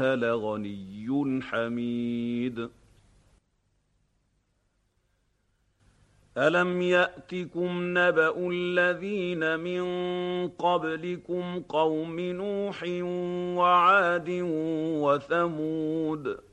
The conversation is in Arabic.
لغني حميد ألم يأتكم نبأ الذين من قبلكم قوم نوح وعاد وثمود